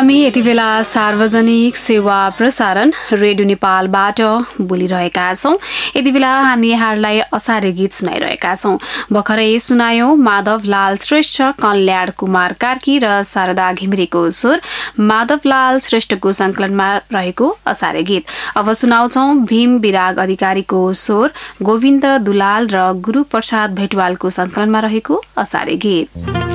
हामी यति बेला सार्वजनिक सेवा प्रसारण रेडियो नेपालबाट बोलिरहेका छौं। यति बेला हामी यहाँहरूलाई असारे गीत सुनाइरहेका छौं। भर्खरै सुनायौं माधवलाल श्रेष्ठ, कल्याण कुमार कार्की र शारदा घिमिरेको स्वर, माधवलाल श्रेष्ठको संकलनमा रहेको असारे गीत। अब सुनाउँछौं भीम विराग अधिकारीको स्वर, गोविन्द दुलाल र गुरु प्रसाद भेटवालको संकलनमा रहेको असारे गीत।